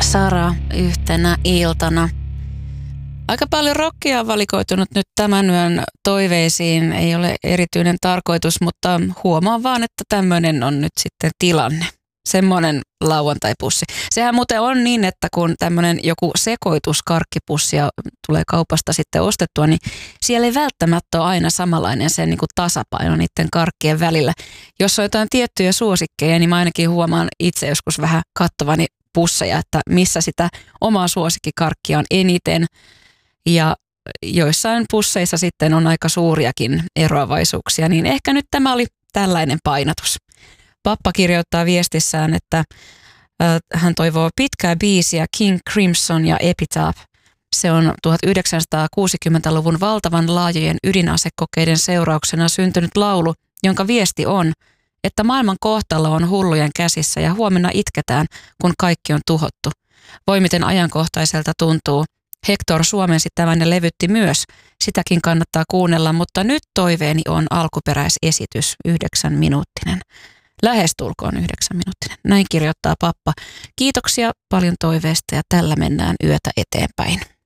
Sara yhtenä iltana. Aika paljon rockia on valikoitunut nyt tämän yön toiveisiin. Ei ole erityinen tarkoitus, mutta huomaan vaan, että tämmöinen on nyt sitten tilanne. Semmoinen lauantaipussi. Sehän muuten on niin, että kun tämmöinen joku sekoituskarkkipussia tulee kaupasta sitten ostettua, niin siellä ei välttämättä ole aina samanlainen se niin kuin tasapaino niiden karkkien välillä. Jos on jotain tiettyjä suosikkeja, niin mä ainakin huomaan itse joskus vähän katsovani pusseja, että missä sitä omaa suosikkikarkkia on eniten. Ja joissain pusseissa sitten on aika suuriakin eroavaisuuksia, niin ehkä nyt tämä oli tällainen painotus. Pappa kirjoittaa viestissään, että hän toivoo pitkää biisiä King Crimson ja Epitaph. Se on 1960-luvun valtavan laajojen ydinasekokeiden seurauksena syntynyt laulu, jonka viesti on, että maailman kohtalo on hullujen käsissä ja huomenna itketään, kun kaikki on tuhottu. Voi miten ajankohtaiselta tuntuu. Hector suomensi tämän ja levytti myös. Sitäkin kannattaa kuunnella, mutta nyt toiveeni on alkuperäisesitys 9-minuuttinen. Lähestulkoon 9-minuuttinen. Näin kirjoittaa pappa. Kiitoksia paljon toiveesta ja tällä mennään yötä eteenpäin.